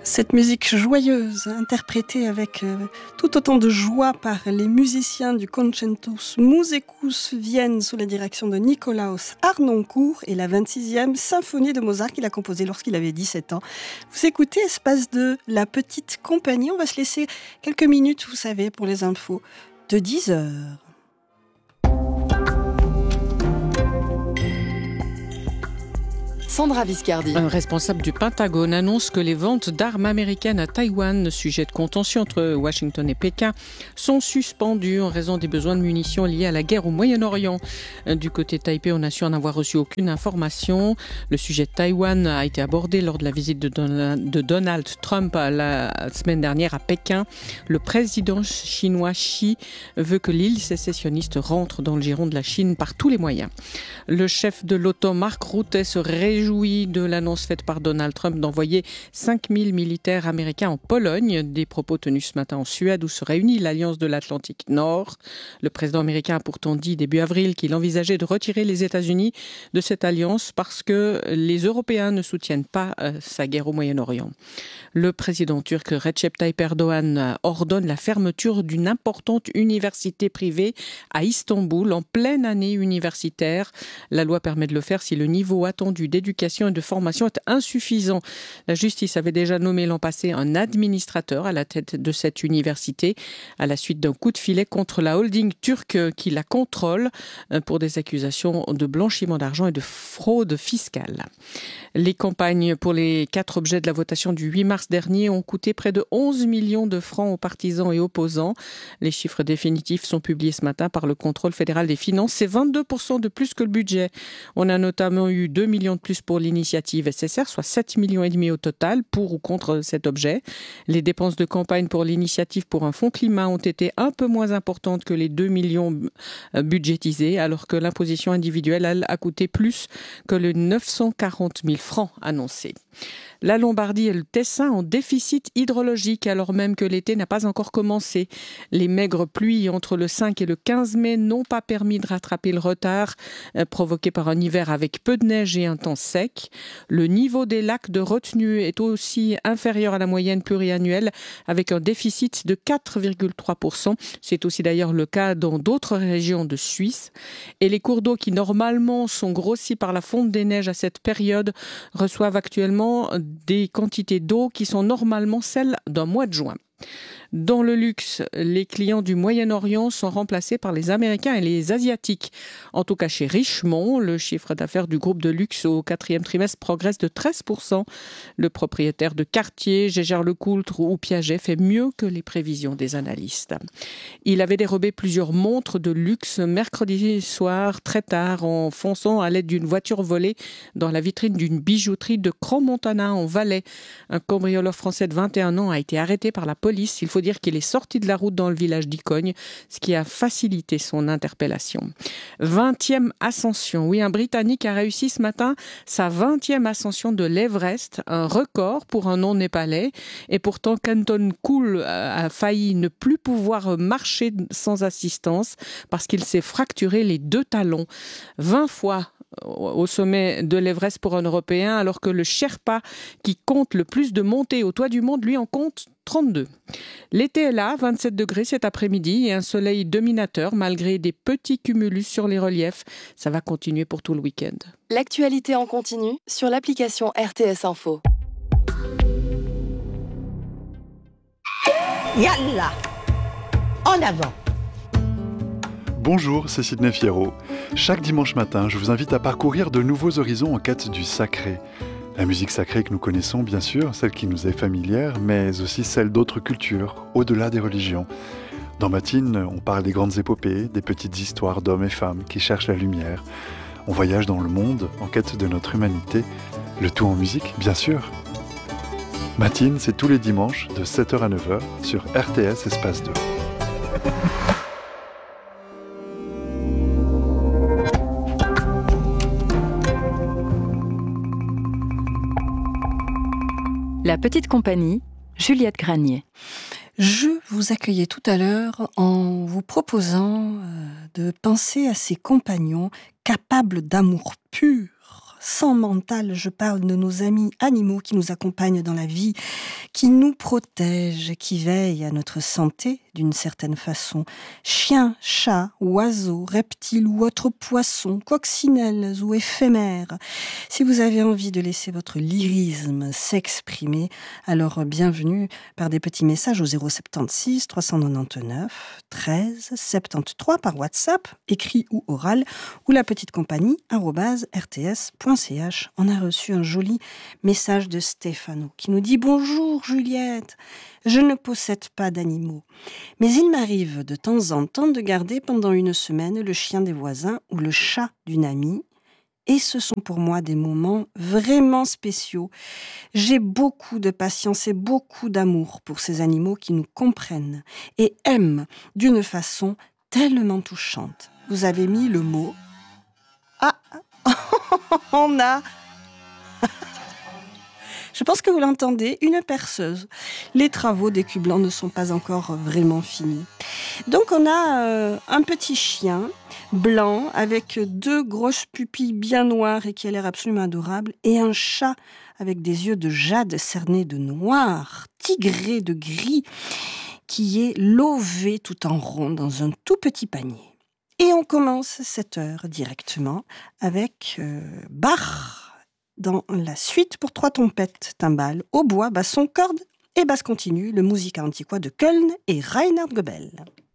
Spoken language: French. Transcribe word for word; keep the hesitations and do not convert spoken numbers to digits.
Cette musique joyeuse, interprétée avec euh, tout autant de joie par les musiciens du Concertus Musicus Vienne sous la direction de Nikolaus Harnoncourt et la vingt-sixième symphonie de Mozart qu'il a composée lorsqu'il avait dix-sept ans. Vous écoutez Espace deux, la petite compagnie. On va se laisser quelques minutes, vous savez, pour les infos de dix heures. Sandra Viscardi. Un responsable du Pentagone annonce que les ventes d'armes américaines à Taïwan, sujet de contention entre Washington et Pékin, sont suspendues en raison des besoins de munitions liés à la guerre au Moyen-Orient. Du côté de Taipei, on a su en avoir reçu aucune information. Le sujet de Taïwan a été abordé lors de la visite de Donald, de Donald Trump la semaine dernière à Pékin. Le président chinois Xi veut que l'île sécessionniste rentre dans le giron de la Chine par tous les moyens. Le chef de l'OTAN, Mark Rutte, se réjouit de l'annonce faite par Donald Trump d'envoyer cinq mille militaires américains en Pologne. Des propos tenus ce matin en Suède où se réunit l'Alliance de l'Atlantique Nord. Le président américain a pourtant dit début avril qu'il envisageait de retirer les États-Unis de cette alliance parce que les Européens ne soutiennent pas euh, sa guerre au Moyen-Orient. Le président turc Recep Tayyip Erdogan ordonne la fermeture d'une importante université privée à Istanbul en pleine année universitaire. La loi permet de le faire si le niveau attendu d'éducation et de formation est insuffisant. La justice avait déjà nommé l'an passé un administrateur à la tête de cette université à la suite d'un coup de filet contre la holding turque qui la contrôle pour des accusations de blanchiment d'argent et de fraude fiscale. Les campagnes pour les quatre objets de la votation du huit mars dernier ont coûté près de onze millions de francs aux partisans et opposants. Les chiffres définitifs sont publiés ce matin par le contrôle fédéral des finances. C'est vingt-deux pour cent de plus que le budget. On a notamment eu deux millions de plus pour l'initiative S S R, soit sept millions et demi au total pour ou contre cet objet. Les dépenses de campagne pour l'initiative pour un fonds climat ont été un peu moins importantes que les deux millions budgétisés, alors que l'imposition individuelle, elle, a coûté plus que les neuf cent quarante mille francs annoncés. La Lombardie et le Tessin en déficit hydrologique alors même que l'été n'a pas encore commencé. Les maigres pluies entre le cinq et le quinze mai n'ont pas permis de rattraper le retard euh, provoqué par un hiver avec peu de neige et un temps sec. Le niveau des lacs de retenue est aussi inférieur à la moyenne pluriannuelle avec un déficit de quatre virgule trois pour cent. C'est aussi d'ailleurs le cas dans d'autres régions de Suisse. Et les cours d'eau qui normalement sont grossis par la fonte des neiges à cette période reçoivent actuellement des quantités d'eau qui sont normalement celles d'un mois de juin. Dans le luxe, les clients du Moyen-Orient sont remplacés par les Américains et les Asiatiques. En tout cas, chez Richemont, le chiffre d'affaires du groupe de luxe au quatrième trimestre progresse de treize pour cent. Le propriétaire de Cartier, Jaeger-LeCoultre ou Piaget fait mieux que les prévisions des analystes. Il avait dérobé plusieurs montres de luxe mercredi soir, très tard, en fonçant à l'aide d'une voiture volée dans la vitrine d'une bijouterie de Crans-Montana en Valais. Un cambrioleur français de vingt et un ans a été arrêté par la police. Il faut dire qu'il est sorti de la route dans le village d'Icogne, ce qui a facilité son interpellation. vingtième ascension. Oui, un Britannique a réussi ce matin sa vingtième ascension de l'Everest, un record pour un non-népalais. Et pourtant, Kenton Kool a failli ne plus pouvoir marcher sans assistance parce qu'il s'est fracturé les deux talons. vingt fois au sommet de l'Everest pour un Européen, alors que le Sherpa, qui compte le plus de montées au toit du monde, lui en compte trente-deux. L'été est là, vingt-sept degrés cet après-midi et un soleil dominateur malgré des petits cumulus sur les reliefs. Ça va continuer pour tout le week-end. L'actualité en continu sur l'application R T S Info. Yallah, en avant. Bonjour, c'est Sidney Fierro. Chaque dimanche matin, je vous invite à parcourir de nouveaux horizons en quête du sacré. La musique sacrée que nous connaissons, bien sûr, celle qui nous est familière, mais aussi celle d'autres cultures, au-delà des religions. Dans Matine, on parle des grandes épopées, des petites histoires d'hommes et femmes qui cherchent la lumière. On voyage dans le monde en quête de notre humanité, le tout en musique, bien sûr. Matine, c'est tous les dimanches de sept heures à neuf heures sur R T S Espace deux. La petite compagnie, Juliette Granier. Je vous accueillais tout à l'heure en vous proposant de penser à ces compagnons capables d'amour pur, sans mental, je parle de nos amis animaux qui nous accompagnent dans la vie, qui nous protègent, qui veillent à notre santé d'une certaine façon. Chiens, chats, oiseaux, reptiles ou autres poissons, coccinelles ou éphémères. Si vous avez envie de laisser votre lyrisme s'exprimer, alors bienvenue par des petits messages au zéro soixante-seize trois cent quatre-vingt-dix-neuf treize soixante-treize par WhatsApp, écrit ou oral, ou la petite compagnie arobase r t s point c h. On a reçu un joli message de Stéphano qui nous dit « Bonjour Juliette, je ne possède pas d'animaux, mais il m'arrive de temps en temps de garder pendant une semaine le chien des voisins ou le chat d'une amie. Et ce sont pour moi des moments vraiment spéciaux. J'ai beaucoup de patience et beaucoup d'amour pour ces animaux qui nous comprennent et aiment d'une façon tellement touchante. » Vous avez mis le mot. Ah, on a... Je pense que vous l'entendez, une perceuse. Les travaux des cubes blancs ne sont pas encore vraiment finis. Donc on a euh, un petit chien blanc avec deux grosses pupilles bien noires et qui a l'air absolument adorable, et un chat avec des yeux de jade cernés de noir, tigrés de gris, qui est lové tout en rond dans un tout petit panier. Et on commence cette heure directement avec euh, Bach dans la suite pour trois trompettes, timbales, hautbois, basson, cordes et basse continue, le Musica Antiqua de Köln et Reinhard Goebel.